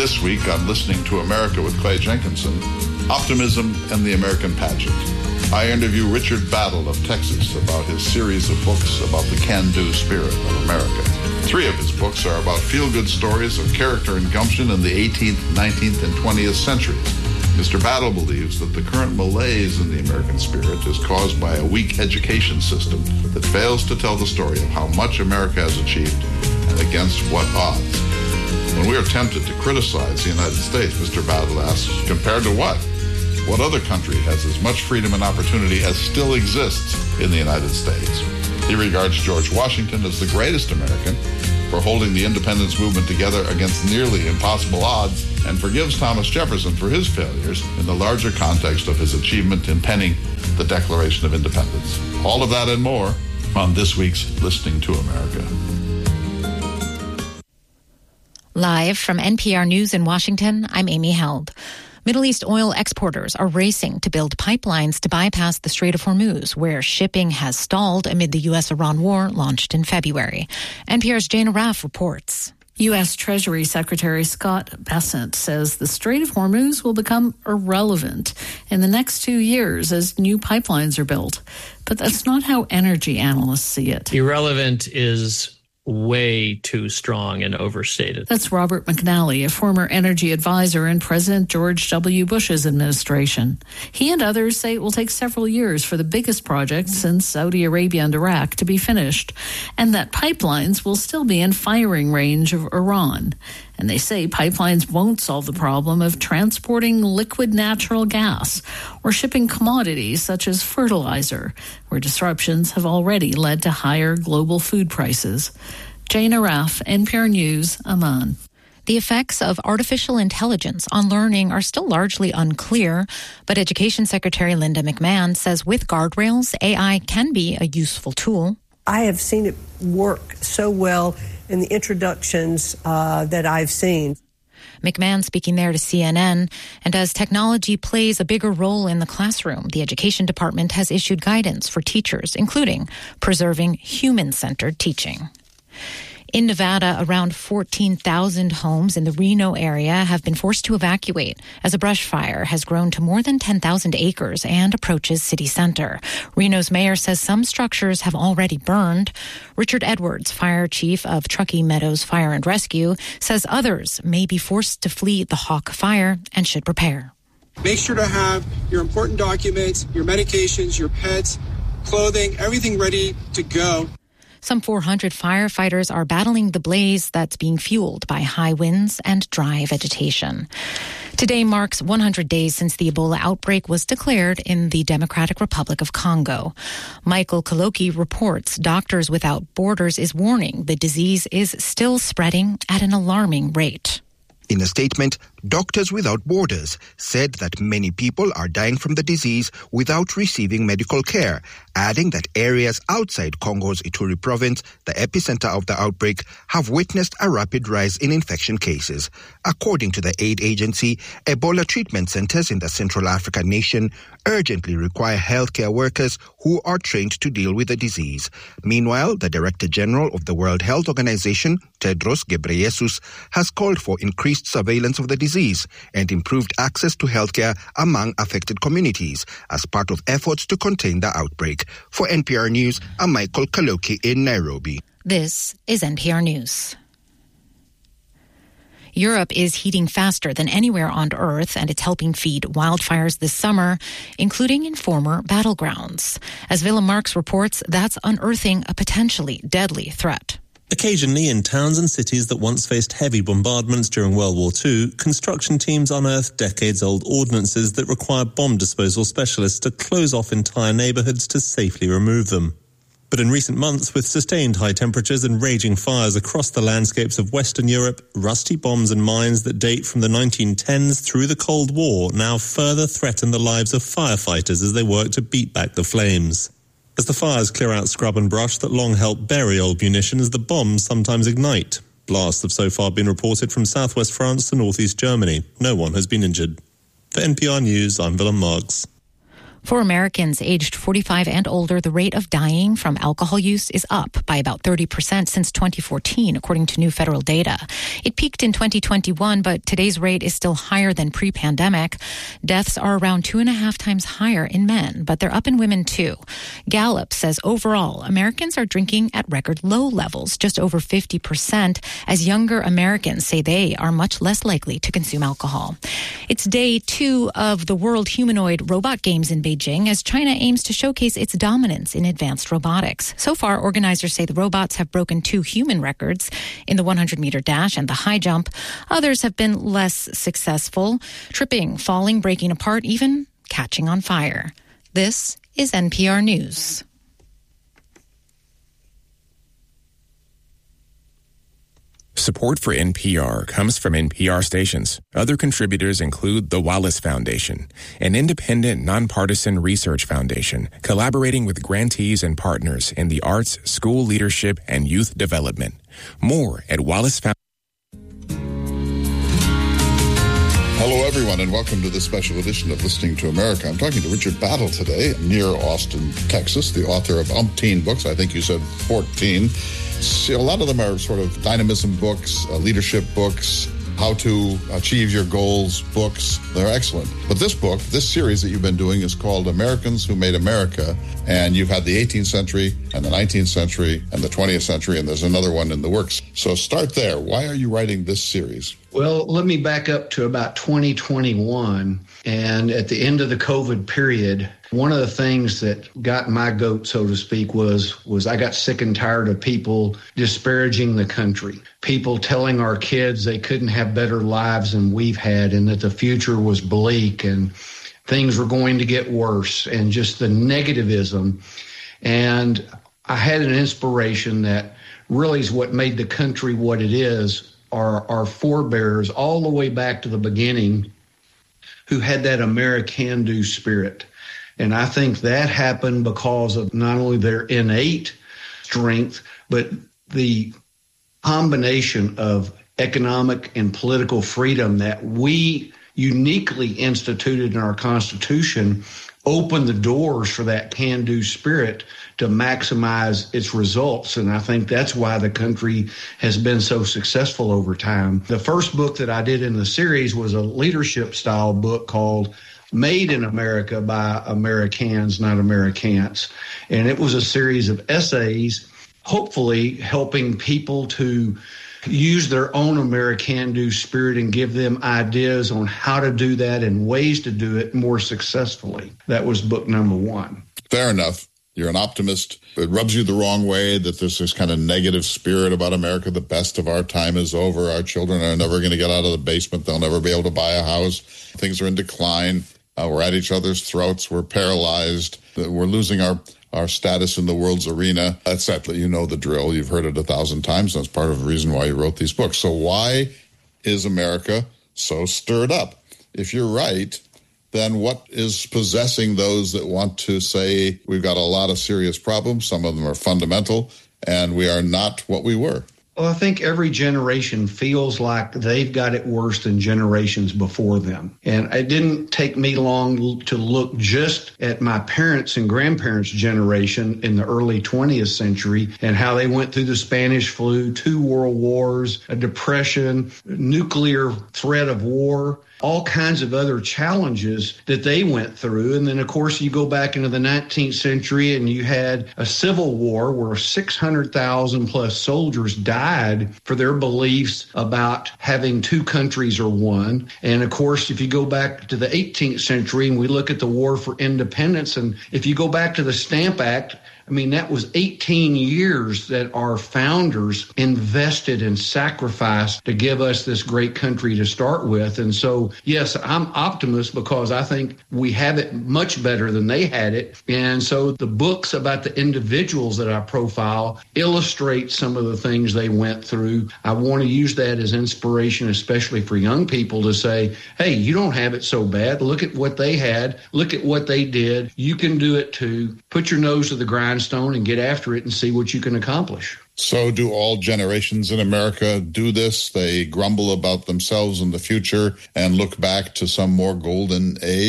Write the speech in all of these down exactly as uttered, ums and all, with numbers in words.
This week on Listening to America with Clay Jenkinson, optimism and the American pageant. I interview Richard Battle of Texas about his series of books about the can-do spirit of America. Three of his books are about feel-good stories of character and gumption in the eighteenth, nineteenth, and twentieth centuries. Mister Battle believes that the current malaise in the American spirit is caused by a weak education system that fails to tell the story of how much America has achieved and against what odds. When we are tempted to criticize the United States, Mister Battle asks, compared to what? What other country has as much freedom and opportunity as still exists in the United States? He regards George Washington as the greatest American for holding the independence movement together against nearly impossible odds, and forgives Thomas Jefferson for his failures in the larger context of his achievement in penning the Declaration of Independence. All of that and more on this week's Listening to America. Live from N P R News in Washington, I'm Amy Held. Middle East oil exporters are racing to build pipelines to bypass the Strait of Hormuz, where shipping has stalled amid the U S Iran war launched in February. N P R's Jane Arraf reports. U S. Treasury Secretary Scott Bessent says the Strait of Hormuz will become irrelevant in the next two years as new pipelines are built. But that's not how energy analysts see it. Irrelevant is way too strong and overstated. That's Robert McNally, a former energy advisor in President George W. Bush's administration. He and others say it will take several years for the biggest project since Saudi Arabia and Iraq to be finished, and that pipelines will still be in firing range of Iran. And they say pipelines won't solve the problem of transporting liquid natural gas or shipping commodities such as fertilizer, where disruptions have already led to higher global food prices. Jane Arraf, N P R News, Amman. The effects of artificial intelligence on learning are still largely unclear, but Education Secretary Linda McMahon says with guardrails, A I can be a useful tool. I have seen it work so well in the introductions uh, that I've seen. McMahon speaking there to C N N. And as technology plays a bigger role in the classroom, the Education Department has issued guidance for teachers, including preserving human-centered teaching. In Nevada, around fourteen thousand homes in the Reno area have been forced to evacuate as a brush fire has grown to more than ten thousand acres and approaches city center. Reno's mayor says some structures have already burned. Richard Edwards, fire chief of Truckee Meadows Fire and Rescue, says others may be forced to flee the Hawk Fire and should prepare. Make sure to have your important documents, your medications, your pets, clothing, everything ready to go. Some four hundred firefighters are battling the blaze that's being fueled by high winds and dry vegetation. Today marks one hundred days since the Ebola outbreak was declared in the Democratic Republic of Congo. Michael Kaloki reports Doctors Without Borders is warning the disease is still spreading at an alarming rate. In a statement, Doctors Without Borders said that many people are dying from the disease without receiving medical care, adding that areas outside Congo's Ituri province, the epicenter of the outbreak, have witnessed a rapid rise in infection cases. According to the aid agency, Ebola treatment centers in the Central African nation urgently require healthcare workers who are trained to deal with the disease. Meanwhile, the Director General of the World Health Organization, Tedros Ghebreyesus, has called for increased surveillance of the disease and improved access to healthcare among affected communities as part of efforts to contain the outbreak. For N P R News, I'm Michael Kaloki in Nairobi. This is N P R News. Europe is heating faster than anywhere on Earth, and it's helping feed wildfires this summer, including in former battlegrounds. As Willem Marx reports, that's unearthing a potentially deadly threat. Occasionally, in towns and cities that once faced heavy bombardments during World War Two, construction teams unearthed decades-old ordnances that require bomb disposal specialists to close off entire neighbourhoods to safely remove them. But in recent months, with sustained high temperatures and raging fires across the landscapes of Western Europe, rusty bombs and mines that date from the nineteen tens through the Cold War now further threaten the lives of firefighters as they work to beat back the flames. As the fires clear out scrub and brush that long helped bury old munitions, the bombs sometimes ignite. Blasts have so far been reported from southwest France to northeast Germany. No one has been injured. For N P R News, I'm Willem Marx. For Americans aged forty-five and older, the rate of dying from alcohol use is up by about thirty percent since twenty fourteen, according to new federal data. It peaked in twenty twenty-one, but today's rate is still higher than pre-pandemic. Deaths are around two and a half times higher in men, but they're up in women too. Gallup says overall, Americans are drinking at record low levels, just over fifty percent, as younger Americans say they are much less likely to consume alcohol. It's day two of the World Humanoid Robot Games in Beijing as China aims to showcase its dominance in advanced robotics. So far, organizers say the robots have broken two human records in the hundred meter dash and the high jump. Others have been less successful, tripping, falling, breaking apart, even catching on fire. This is N P R News. Support for N P R comes from N P R stations. Other contributors include the Wallace Foundation, an independent, nonpartisan research foundation collaborating with grantees and partners in the arts, school leadership, and youth development. More at Wallace Foundation. Hello, everyone, and welcome to this special edition of Listening to America. I'm talking to Richard Battle today, near Austin, Texas, the author of umpteen books. I think you said fourteen. A lot of them are sort of dynamism books, uh, leadership books, how to achieve your goals books. They're excellent. But this book, this series that you've been doing is called Americans Who Made America. And you've had the eighteenth century and the nineteenth century and the twentieth century, and there's another one in the works. So start there. Why are you writing this series? Well, let me back up to about twenty twenty-one. And at the end of the COVID period, one of the things that got my goat, so to speak, was, was I got sick and tired of people disparaging the country, people telling our kids they couldn't have better lives than we've had and that the future was bleak and things were going to get worse, and just the negativism. And I had an inspiration that really is what made the country what it is. Our, our forebears all the way back to the beginning who had that American-do spirit. And I think that happened because of not only their innate strength, but the combination of economic and political freedom that we uniquely instituted in our Constitution opened the doors for that can-do spirit to maximize its results. And I think that's why the country has been so successful over time. The first book that I did in the series was a leadership style book called Made in America by Americans, Not Americans. And it was a series of essays, hopefully helping people to use their own American-do spirit and give them ideas on how to do that and ways to do it more successfully. That was book number one. Fair enough. You're an optimist. It rubs you the wrong way that there's this kind of negative spirit about America. The best of our time is over. Our children are never going to get out of the basement. They'll never be able to buy a house. Things are in decline. Uh, we're at each other's throats. We're paralyzed. We're losing our, our status in the world's arena, et cetera. You know the drill. You've heard it a thousand times. That's part of the reason why you wrote these books. So why is America so stirred up? If you're right, then what is possessing those that want to say we've got a lot of serious problems, some of them are fundamental, and we are not what we were? Well, I think every generation feels like they've got it worse than generations before them. And it didn't take me long to look just at my parents' and grandparents' generation in the early twentieth century and how they went through the Spanish flu, two world wars, a depression, nuclear threat of war, all kinds of other challenges that they went through. And then, of course, you go back into the nineteenth century and you had a civil war where six hundred thousand plus soldiers died for their beliefs about having two countries or one. And, of course, if you go back to the eighteenth century and we look at the War for Independence, and if you go back to the Stamp Act, I mean, that was eighteen years that our founders invested and sacrificed to give us this great country to start with. And so, yes, I'm optimist because I think we have it much better than they had it. And so the books about the individuals that I profile illustrate some of the things they went through. I want to use that as inspiration, especially for young people, to say, hey, you don't have it so bad. Look at what they had. Look at what they did. You can do it too. Put your nose to the grindstone and get after it and see what you can accomplish. So do all generations in America do this? They grumble about themselves in the future and look back to some more golden age?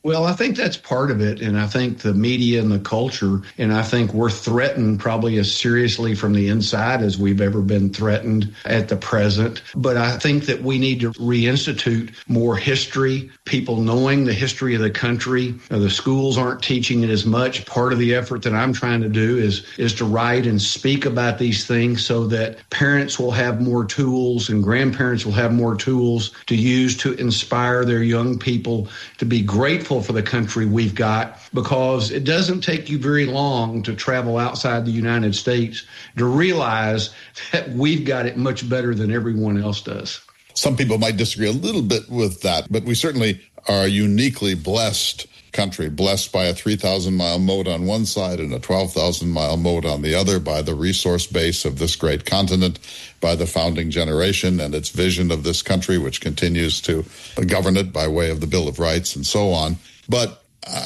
Well, I think that's part of it, and I think the media and the culture, and I think we're threatened probably as seriously from the inside as we've ever been threatened at the present. But I think that we need to reinstitute more history, people knowing the history of the country. The schools aren't teaching it as much. Part of the effort that I'm trying to do is, is to write and speak about these things so that parents will have more tools and grandparents will have more tools to use to inspire their young people to be grateful for the country we've got, because it doesn't take you very long to travel outside the United States to realize that we've got it much better than everyone else does. Some people might disagree a little bit with that, but we certainly are a uniquely blessed country, blessed by a three thousand mile moat on one side and a twelve thousand mile moat on the other, by the resource base of this great continent, by the founding generation and its vision of this country, which continues to govern it by way of the Bill of Rights and so on. But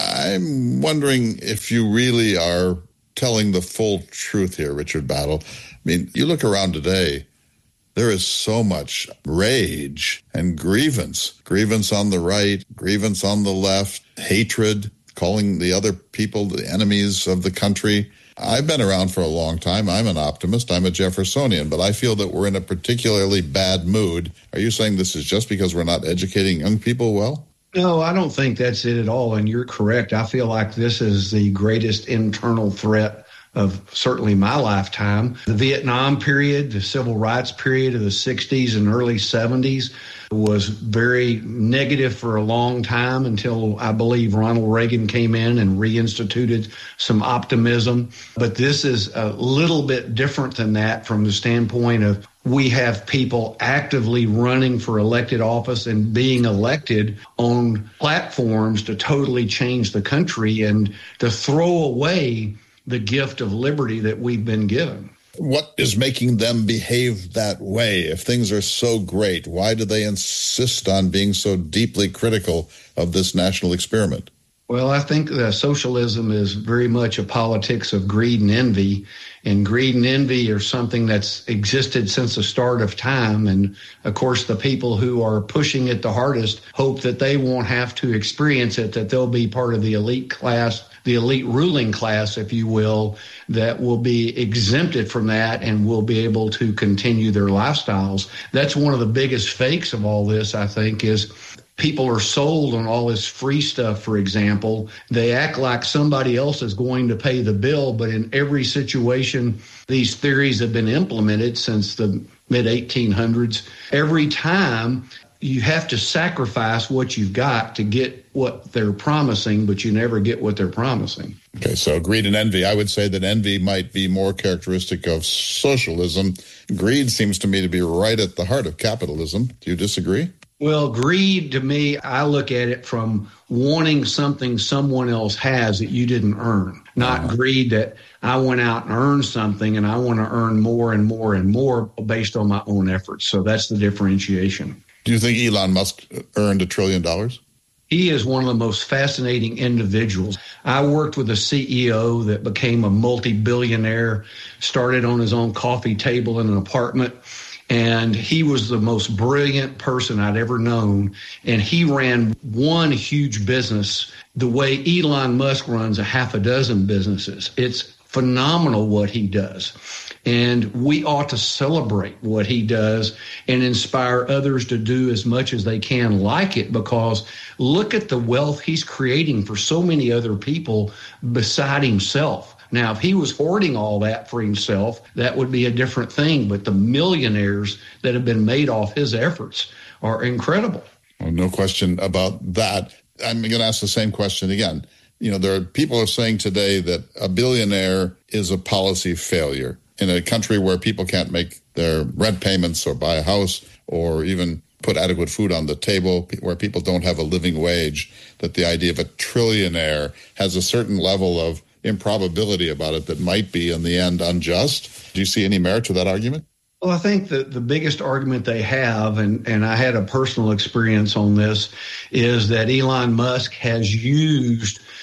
I'm wondering if you really are telling the full truth here, Richard Battle. I mean, you look around today, there is so much rage and grievance, grievance on the right, grievance on the left, hatred, calling the other people the enemies of the country. I've been around for a long time. I'm an optimist. I'm a Jeffersonian, but I feel that we're in a particularly bad mood. Are you saying this is just because we're not educating young people well? No, I don't think that's it at all, and you're correct. I feel like this is the greatest internal threat of certainly my lifetime. The Vietnam period, the civil rights period of the sixties and early seventies was very negative for a long time until I believe Ronald Reagan came in and reinstituted some optimism. But this is a little bit different than that from the standpoint of we have people actively running for elected office and being elected on platforms to totally change the country and to throw away the gift of liberty that we've been given. What is making them behave that way? If things are so great, why do they insist on being so deeply critical of this national experiment? Well, I think that socialism is very much a politics of greed and envy, and greed and envy are something that's existed since the start of time. And of course, the people who are pushing it the hardest hope that they won't have to experience it, that they'll be part of the elite class, the elite ruling class, if you will, that will be exempted from that and will be able to continue their lifestyles. That's one of the biggest fakes of all this, I think, is people are sold on all this free stuff, for example. They act like somebody else is going to pay the bill, but in every situation, these theories have been implemented since the mid eighteen hundreds. Every time, you have to sacrifice what you've got to get what they're promising, but you never get what they're promising. Okay, so greed and envy. I would say that envy might be more characteristic of socialism. Greed seems to me to be right at the heart of capitalism. Do you disagree? Well, greed, to me, I look at it from wanting something someone else has that you didn't earn, not uh-huh. greed that I went out and earned something and I want to earn more and more and more based on my own efforts. So that's the differentiation. Do you think Elon Musk earned a trillion dollars? He is one of the most fascinating individuals. I worked with a C E O that became a multi-billionaire, started on his own coffee table in an apartment. And he was the most brilliant person I'd ever known. And he ran one huge business the way Elon Musk runs a half a dozen businesses. It's phenomenal what he does. And we ought to celebrate what he does and inspire others to do as much as they can like it, because look at the wealth he's creating for so many other people beside himself. Now, if he was hoarding all that for himself, that would be a different thing. But the millionaires that have been made off his efforts are incredible. Well, no question about that. I'm going to ask the same question again. You know, there are people are saying today that a billionaire is a policy failure in a country where people can't make their rent payments or buy a house or even put adequate food on the table, where people don't have a living wage, that the idea of a trillionaire has a certain level of improbability about it that might be, in the end, unjust. Do you see any merit to that argument? Well, I think that the biggest argument they have, and, and I had a personal experience on this, is that Elon Musk has used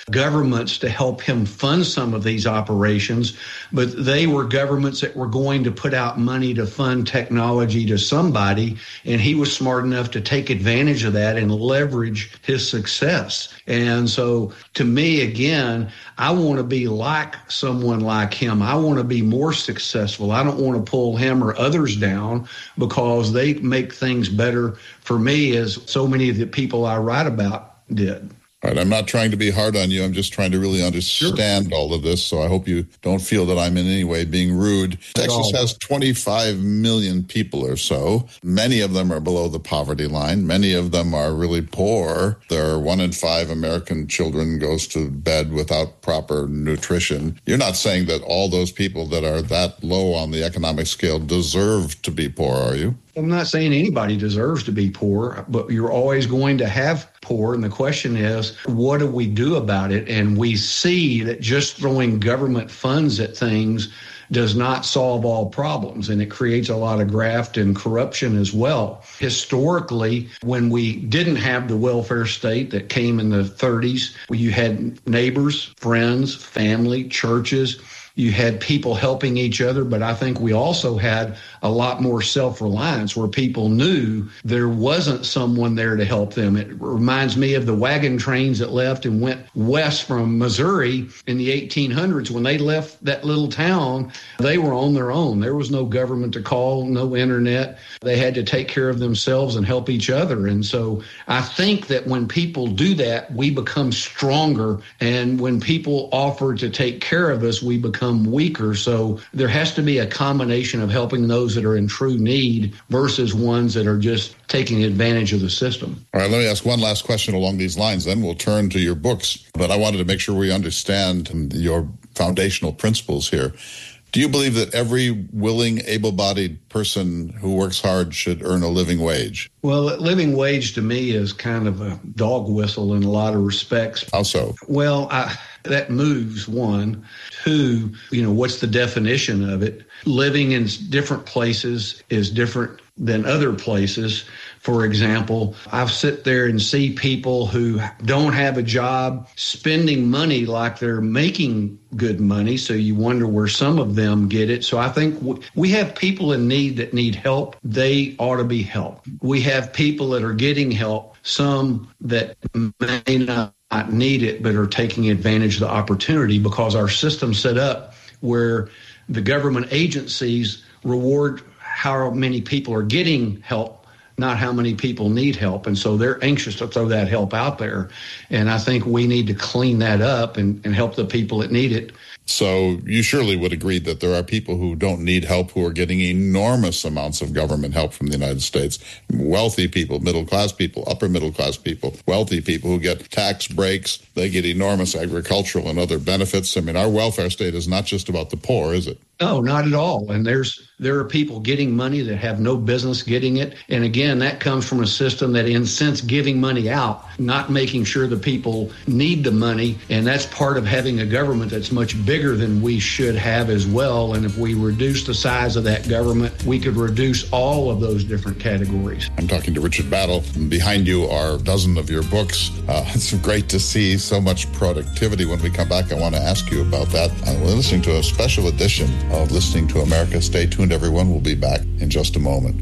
governments to help him fund some of these operations, but they were governments that were going to put out money to fund technology to somebody, and he was smart enough to take advantage of that and leverage his success. And so to me, again, I want to be like someone like him. I want to be more successful. I don't want to pull him or others down because they make things better for me, as so many of the people I write about did. All right, I'm not trying to be hard on you. I'm just trying to really understand sure. all of this, so I hope you don't feel that I'm in any way being rude. Texas has twenty-five million people or so. Many of them are below the poverty line. Many of them are really poor. There are one in five American children goes to bed without proper nutrition. You're not saying that all those people that are that low on the economic scale deserve to be poor, are you? I'm not saying anybody deserves to be poor, but you're always going to have poor. And the question is, what do we do about it? And we see that just throwing government funds at things does not solve all problems, and it creates a lot of graft and corruption as well. Historically, when we didn't have the welfare state that came in the thirties, you had neighbors, friends, family, churches. You had people helping each other, but I think we also had a lot more self-reliance where people knew there wasn't someone there to help them. It reminds me of the wagon trains that left and went west from Missouri in the eighteen hundreds. When they left that little town, they were on their own. There was no government to call, no internet. They had to take care of themselves and help each other. And so I think that when people do that, we become stronger. And when people offer to take care of us, we become weaker. So there has to be a combination of helping those that are in true need versus ones that are just taking advantage of the system. All right, let me ask one last question along these lines, then we'll turn to your books. But I wanted to make sure we understand your foundational principles here. Do you believe that every willing, able-bodied person who works hard should earn a living wage? Well, a living wage to me is kind of a dog whistle in a lot of respects. How so? Well, I, that moves, one. Two, you know, what's the definition of it? Living in different places is different than other places. For example, I sit there and see people who don't have a job spending money like they're making good money. So you wonder where some of them get it. So I think w- we have people in need that need help. They ought to be helped. We have people that are getting help, some that may not need it, but are taking advantage of the opportunity because our system's set up where the government agencies reward how many people are getting help, not how many people need help. And so they're anxious to throw that help out there. And I think we need to clean that up and, and help the people that need it. So you surely would agree that there are people who don't need help who are getting enormous amounts of government help from the United States. Wealthy people, middle-class people, upper-middle-class people, wealthy people who get tax breaks. They get enormous agricultural and other benefits. I mean, our welfare state is not just about the poor, is it? No, not at all. And there's there are people getting money that have no business getting it. And again, that comes from a system that incents giving money out, not making sure the people need the money. And that's part of having a government that's much bigger than we should have as well. And if we reduce the size of that government, we could reduce all of those different categories. I'm talking to Richard Battle. Behind you are a dozen of your books. Uh, it's great to see so much productivity. When we come back, I want to ask you about that. Uh, we're listening to a special edition of Listening to America. Stay tuned, everyone. We'll be back in just a moment.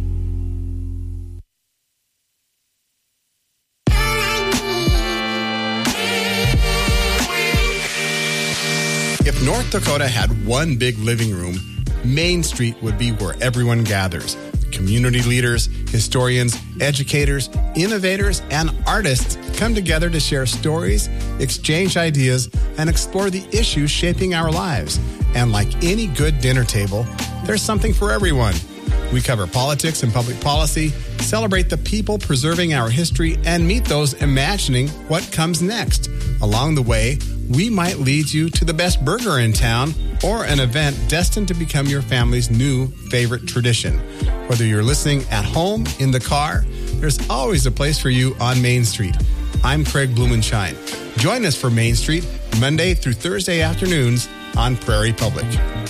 If North Dakota had one big living room, Main Street would be where everyone gathers. Community leaders, historians, educators, innovators, and artists come together to share stories, exchange ideas, and explore the issues shaping our lives. And like any good dinner table, there's something for everyone. We cover politics and public policy, celebrate the people preserving our history, and meet those imagining what comes next. Along the way, we might lead you to the best burger in town or an event destined to become your family's new favorite tradition. Whether you're listening at home, in the car, there's always a place for you on Main Street. I'm Craig Blumenshine. Join us for Main Street Monday through Thursday afternoons on Prairie Public.